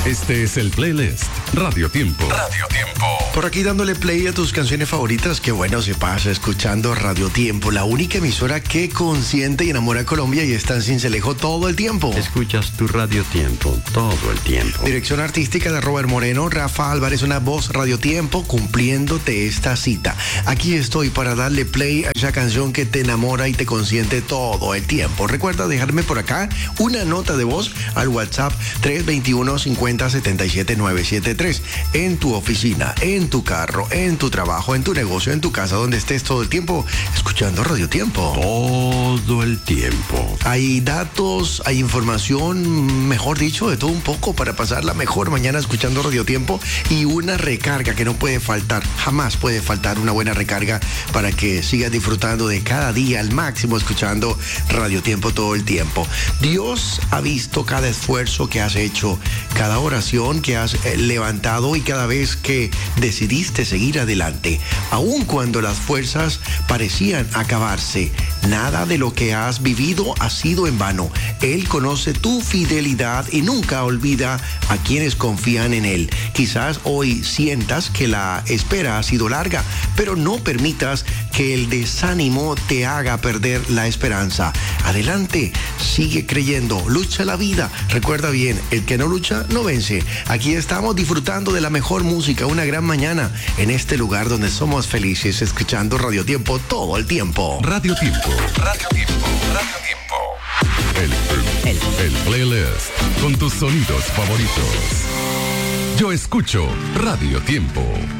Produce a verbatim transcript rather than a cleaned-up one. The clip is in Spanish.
Este es el playlist Radio Tiempo. Radio Tiempo. Por aquí dándole play a tus canciones favoritas. Qué bueno se pasa escuchando Radio Tiempo, la única emisora que consiente y enamora a Colombia y está en Sincelejo todo el tiempo. Escuchas tu Radio Tiempo todo el tiempo. Dirección artística de Robert Moreno, Rafa Álvarez, una voz Radio Tiempo, cumpliéndote esta cita. Aquí estoy para darle play a esa canción que te enamora y te consiente todo el tiempo. Recuerda dejarme por acá una nota de voz al WhatsApp tres dos uno, cincuenta, setenta y siete, novecientos setenta y tres. En tu oficina, en tu carro, en tu trabajo, en tu negocio, en tu casa, donde estés todo el tiempo escuchando Radio Tiempo. Todo el tiempo. Hay datos, hay información, mejor dicho, de todo un poco para pasar la mejor mañana escuchando Radio Tiempo y una recarga que no puede faltar, jamás puede faltar una buena recarga para que sigas disfrutando de cada día al máximo escuchando Radio Tiempo todo el tiempo. Dios ha visto cada esfuerzo que has hecho, cada oración que has levantado y cada vez que decidiste seguir adelante, aun cuando las fuerzas parecían acabarse. Nada de lo que has vivido ha sido en vano. Él conoce tu fidelidad y nunca olvida a quienes confían en Él. Quizás hoy sientas que la espera ha sido larga, pero no permitas que el desánimo te haga perder la esperanza. Adelante, sigue creyendo, lucha la vida. Recuerda bien, el que no lucha no vence. Aquí estamos disfrutando de la mejor música, una gran mañana en este lugar donde somos felices escuchando Radio Tiempo todo el tiempo. Radio Tiempo. Radio Tiempo. Radio Tiempo. El, el, el playlist con tus sonidos favoritos. Yo escucho Radio Tiempo.